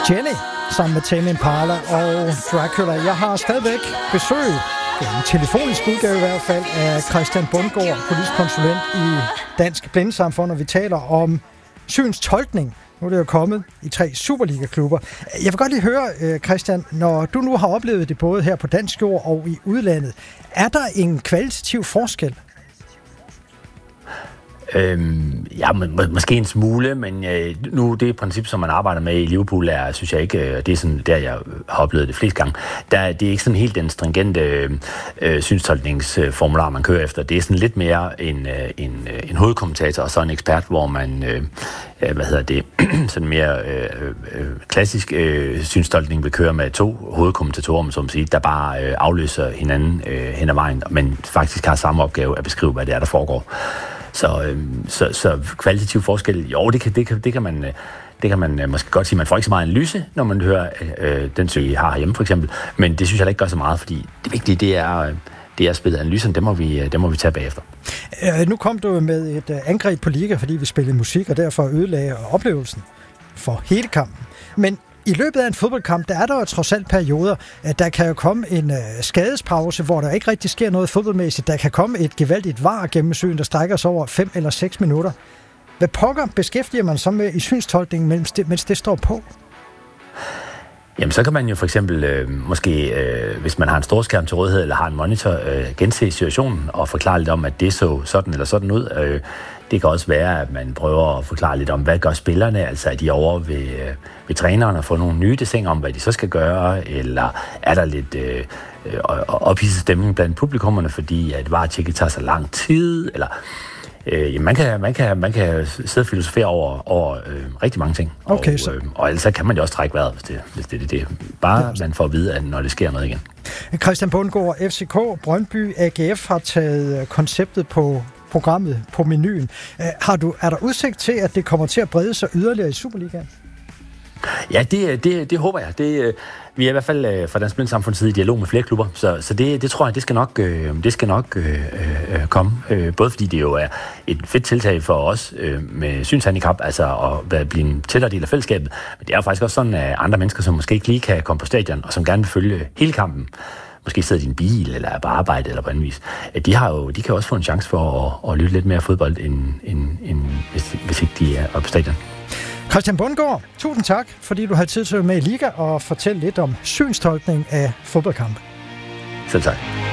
Jenny sammen med Tame Impala og Dracula. Jeg har stadigvæk besøg, en telefonisk udgave i hvert fald, af Christian Bundgaard, politisk konsulent i Dansk Blindesamfund, og vi taler om synstolkning. Nu er det jo kommet i 3 Superliga-klubber. Jeg vil godt lige høre, Christian, når du nu har oplevet det både her på dansk jord og i udlandet, er der en kvalitativ forskel? Ja, måske en smule, men nu det princip, som man arbejder med i Liverpool, synes jeg ikke, det er sådan, der jeg har oplevet det flest gange, det er ikke sådan helt den stringente synstolkningsformular, man kører efter. Det er sådan lidt mere en hovedkommentator og så en ekspert, hvor man, sådan mere klassisk synstolkning vil køre med 2 hovedkommentatorer, som siger, der bare afløser hinanden hen ad vejen, men faktisk har samme opgave at beskrive, hvad det er, der foregår. Så kvalitativ forskel, jo, det kan man måske godt sige. Man får ikke så meget analyse, når man hører den søg, I har herhjemme for eksempel, men det synes jeg ikke gør så meget, fordi det vigtige, det er spillet analysen, det må vi tage bagefter. Nu kom du med et angreb på liga, fordi vi spillede musik, og derfor ødelagde oplevelsen for hele kampen. Men i løbet af en fodboldkamp, der er der jo trods alt perioder. Der kan jo komme en skadespause, hvor der ikke rigtig sker noget fodboldmæssigt. Der kan komme et gevaldigt VAR-gennemsyn, der strækker sig over 5 eller 6 minutter. Hvad pokker beskæftiger man så med i synstolkningen, mens det står på? Jamen, så kan man jo for eksempel måske, hvis man har en storskærm til rådighed, eller har en monitor, gense situationen og forklare lidt om, at det så sådan eller sådan ud. Det kan også være, at man prøver at forklare lidt om, hvad gør spillerne, altså er de over ved træneren og få nogle nye desinger om, hvad de så skal gøre, eller er der lidt ophidset stemning blandt publikummerne, fordi at VAR-tjekket tager så lang tid, eller man kan sidde og filosofere over rigtig mange ting. Okay, og ellers kan man jo også trække vejret, hvis det er bare man får at vide, at når det sker noget igen. Christian Bundgaard, FCK, Brøndby, AGF har taget konceptet på programmet på menuen. Er der udsigt til, at det kommer til at brede sig yderligere i Superligaen? Ja, det håber jeg. Vi er i hvert fald fra Dansk Blindesamfunds side i dialog med flere klubber, så det tror jeg, det skal nok komme. Både fordi det jo er et fedt tiltag for os med synshandicap, altså at blive en tættere del af fællesskabet, men det er jo faktisk også sådan, at andre mennesker, som måske ikke lige kan komme på stadion, og som gerne vil følge hele kampen, måske sidder i en bil, eller er på arbejde, eller på anden vis, de kan også få en chance for at lytte lidt mere fodbold, end hvis ikke de er oppe på stadion. Christian Bundgaard, tusind tak, fordi du har tid til at være med i Liga og fortælle lidt om synstolkning af fodboldkampe. Selv tak.